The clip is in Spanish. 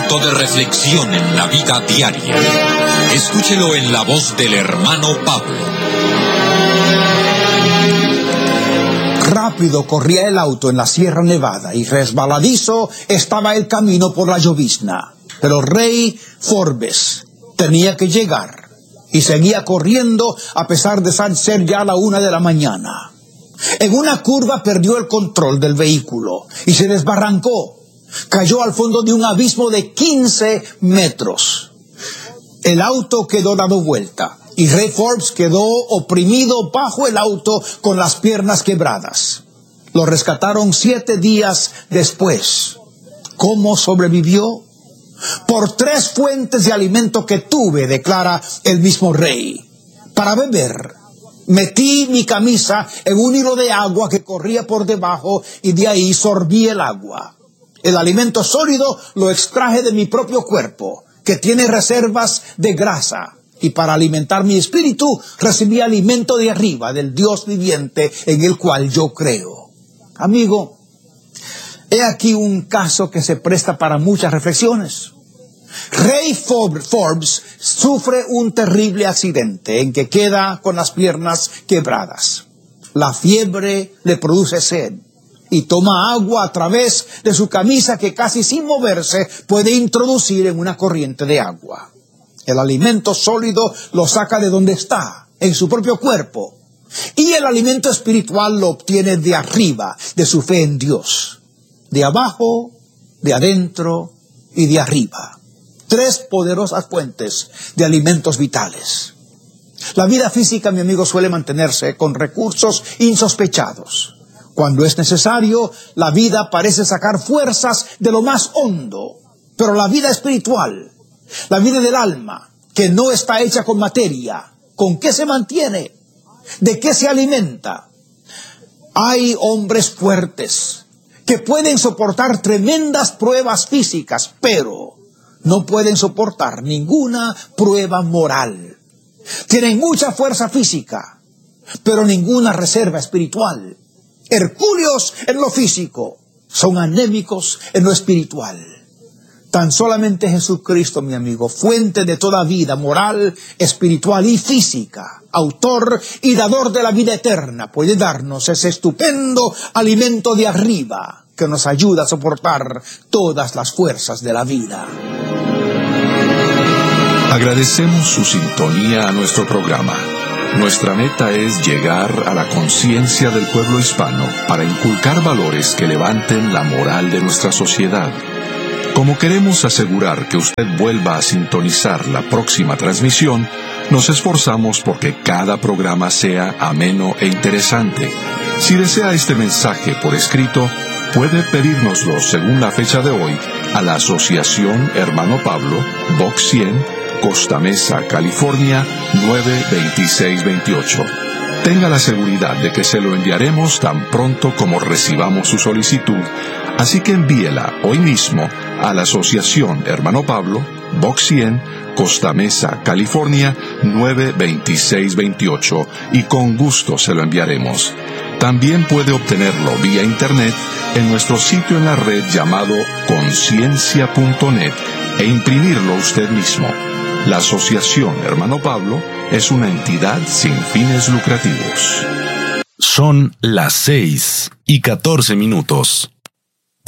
Momento de reflexión en la vida diaria. Escúchelo en la voz del hermano Pablo. Rápido corría el auto en la Sierra Nevada y resbaladizo estaba el camino por la llovizna. Pero Rey Forbes tenía que llegar y seguía corriendo a pesar de ser ya la 1 de la mañana. En una curva perdió el control del vehículo y se desbarrancó. Cayó al fondo de un abismo de 15 metros. El auto quedó dado vuelta y Rey Forbes quedó oprimido bajo el auto con las piernas quebradas. Lo rescataron 7 días después. ¿Cómo sobrevivió? Por 3 fuentes de alimento que tuve, declara el mismo Rey. Para beber, metí mi camisa en un hilo de agua que corría por debajo y de ahí sorbí el agua. El alimento sólido lo extraje de mi propio cuerpo, que tiene reservas de grasa. Y para alimentar mi espíritu, recibí alimento de arriba, del Dios viviente en el cual yo creo. Amigo, he aquí un caso que se presta para muchas reflexiones. Rey Forbes sufre un terrible accidente en que queda con las piernas quebradas. La fiebre le produce sed y toma agua a través de su camisa que casi sin moverse puede introducir en una corriente de agua. El alimento sólido lo saca de donde está, en su propio cuerpo. Y el alimento espiritual lo obtiene de arriba, de su fe en Dios. De abajo, de adentro y de arriba. 3 poderosas fuentes de alimentos vitales. La vida física, mi amigo, suele mantenerse con recursos insospechados. Cuando es necesario, la vida parece sacar fuerzas de lo más hondo. Pero la vida espiritual, la vida del alma, que no está hecha con materia, ¿con qué se mantiene? ¿De qué se alimenta? Hay hombres fuertes que pueden soportar tremendas pruebas físicas, pero no pueden soportar ninguna prueba moral. Tienen mucha fuerza física, pero ninguna reserva espiritual. Hercúleos en lo físico, son anémicos en lo espiritual. Tan solamente Jesucristo, mi amigo, fuente de toda vida moral, espiritual y física, autor y dador de la vida eterna, puede darnos ese estupendo alimento de arriba que nos ayuda a soportar todas las fuerzas de la vida. Agradecemos su sintonía a nuestro programa. Nuestra meta es llegar a la conciencia del pueblo hispano para inculcar valores que levanten la moral de nuestra sociedad. Como queremos asegurar que usted vuelva a sintonizar la próxima transmisión, nos esforzamos porque cada programa sea ameno e interesante. Si desea este mensaje por escrito, puede pedírnoslo según la fecha de hoy a la Asociación Hermano Pablo, Box 100, Costa Mesa, California, 92628. Tenga la seguridad de que se lo enviaremos tan pronto como recibamos su solicitud, así que envíela hoy mismo a la Asociación Hermano Pablo, Box 100, Costa Mesa, California, 92628, y con gusto se lo enviaremos. También puede obtenerlo vía internet en nuestro sitio en la red llamado conciencia.net e imprimirlo usted mismo. La Asociación Hermano Pablo es una entidad sin fines lucrativos. Son las 6:14.